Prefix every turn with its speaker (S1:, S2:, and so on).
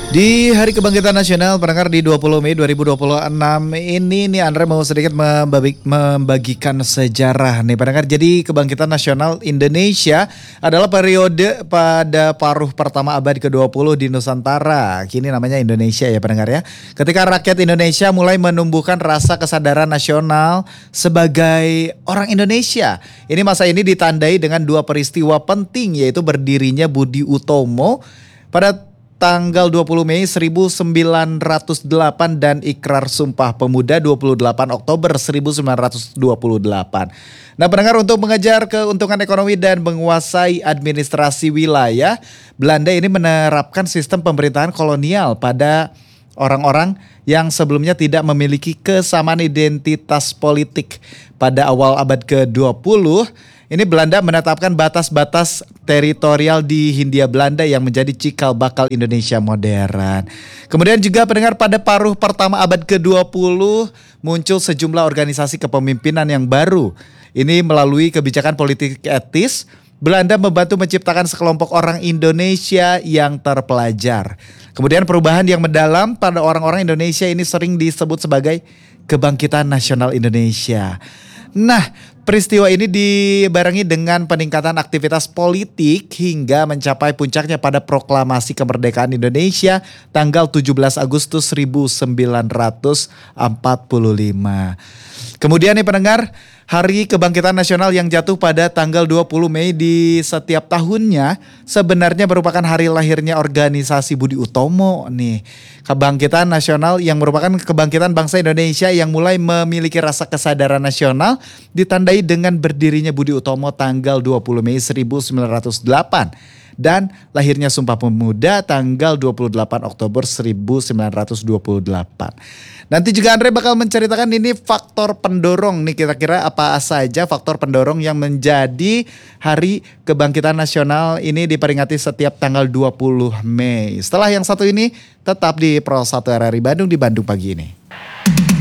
S1: Di Hari Kebangkitan Nasional pendengar di 20 Mei 2026 ini nih Andre mau sedikit membagikan sejarah nih pendengar. Jadi Kebangkitan Nasional Indonesia adalah periode pada paruh pertama abad ke-20 di Nusantara. Kini namanya Indonesia ya pendengar ya. Ketika rakyat Indonesia mulai menumbuhkan rasa kesadaran nasional sebagai orang Indonesia. Ini masa ini ditandai dengan dua peristiwa penting, yaitu berdirinya Budi Utomo pada tanggal 20 Mei 1908 dan Ikrar Sumpah Pemuda 28 Oktober 1928. Nah pendengar, untuk mengejar keuntungan ekonomi dan menguasai administrasi wilayah, Belanda ini menerapkan sistem pemerintahan kolonial pada orang-orang yang sebelumnya tidak memiliki kesamaan identitas politik. Pada awal abad ke-20, ini Belanda menetapkan batas-batas teritorial di Hindia Belanda yang menjadi cikal bakal Indonesia modern. Kemudian juga pendengar, pada paruh pertama abad ke-20 muncul sejumlah organisasi kepemimpinan yang baru. Ini melalui kebijakan politik etis, Belanda membantu menciptakan sekelompok orang Indonesia yang terpelajar. Kemudian perubahan yang mendalam pada orang-orang Indonesia ini sering disebut sebagai Kebangkitan Nasional Indonesia. Nah, peristiwa ini dibarengi dengan peningkatan aktivitas politik hingga mencapai puncaknya pada proklamasi kemerdekaan Indonesia tanggal 17 Agustus 1945. Kemudian nih pendengar, Hari Kebangkitan Nasional yang jatuh pada tanggal 20 Mei di setiap tahunnya sebenarnya merupakan hari lahirnya organisasi Budi Utomo nih. Kebangkitan Nasional yang merupakan kebangkitan bangsa Indonesia yang mulai memiliki rasa kesadaran nasional ditandai dengan berdirinya Budi Utomo tanggal 20 Mei 1908 dan lahirnya Sumpah Pemuda tanggal 28 Oktober 1928. Nanti juga Andre bakal menceritakan ini faktor pendorong nih, kira-kira apa saja faktor pendorong yang menjadi Hari Kebangkitan Nasional ini diperingati setiap tanggal 20 Mei. Setelah yang satu ini tetap di Pro 1 RRI Bandung di Bandung pagi ini.